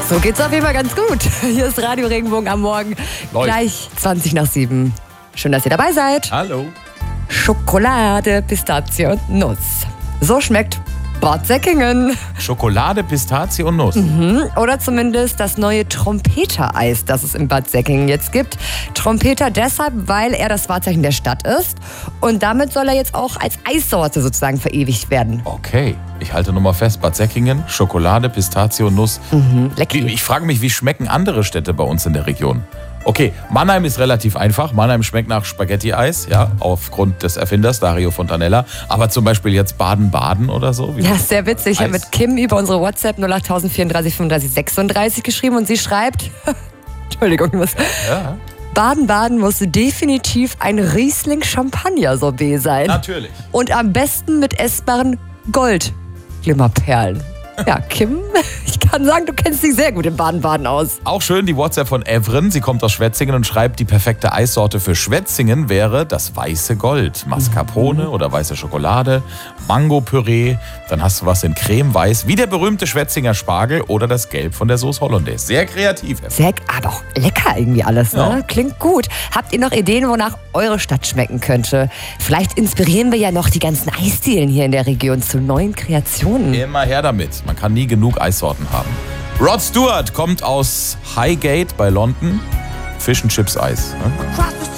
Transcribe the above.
So geht's auf jeden Fall ganz gut. Hier ist Radio Regenbogen am Morgen. Läuft. Gleich 20:07. Schön, dass ihr dabei seid. Hallo. Schokolade, Pistazie und Nuss. So schmeckt Bad Säckingen. Schokolade, Pistazie und Nuss. Oder zumindest das neue Trompeter-Eis, das es in Bad Säckingen jetzt gibt. Trompeter deshalb, weil er das Wahrzeichen der Stadt ist. Und damit soll er jetzt auch als Eissorte sozusagen verewigt werden. Okay, ich halte nochmal fest. Bad Säckingen, Schokolade, Pistazie und Nuss. Lecker. Ich frage mich, wie schmecken andere Städte bei uns in der Region? Okay, Mannheim ist relativ einfach. Mannheim schmeckt nach Spaghetti-Eis, ja, aufgrund des Erfinders Dario Fontanella. Aber zum Beispiel jetzt Baden-Baden oder so? Ja, ist sehr witzig. Ich habe Eis? mit Kim über unsere WhatsApp 08034 35 36 geschrieben und sie schreibt, Entschuldigung, ich muss... Ja, Baden-Baden muss definitiv ein Riesling-Champagner-Sorbet sein. natürlich. Und am besten mit essbaren Gold-Glimmerperlen. Ja, Kim, ich kann sagen, du kennst dich sehr gut in Baden-Baden aus. Auch schön die WhatsApp von Evren. Sie kommt aus Schwetzingen und schreibt, die perfekte Eissorte für Schwetzingen wäre das weiße Gold. Mascarpone oder weiße Schokolade, Mango-Püree. Dann hast du was in cremeweiß, wie der berühmte Schwetzinger Spargel oder das Gelb von der Sauce Hollandaise. Sehr kreativ. Evren. Aber auch lecker irgendwie alles, ne? Ja. Klingt gut. Habt ihr noch Ideen, wonach eure Stadt schmecken könnte? Vielleicht inspirieren wir ja noch die ganzen Eisdielen hier in der Region zu neuen Kreationen. Immer her damit. Man kann nie genug Eissorten haben. Rod Stewart kommt aus Highgate bei London. Fish and Chips Eis. Ne?